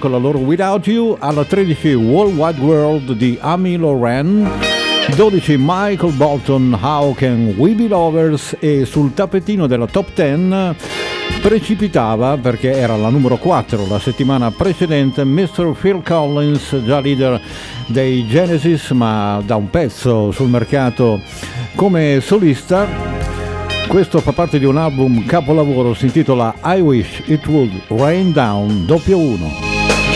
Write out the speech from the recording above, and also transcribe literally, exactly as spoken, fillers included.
con la loro Without You, alla tredici World Wide World di Amy Loren, dodici Michael Bolton How Can We Be Lovers, e sul tappetino della top dieci precipitava, perché era la numero quattro la settimana precedente, mister Phil Collins, già leader dei Genesis ma da un pezzo sul mercato come solista. Questo fa parte di un album capolavoro, si intitola I Wish It Would Rain Down doppio uno.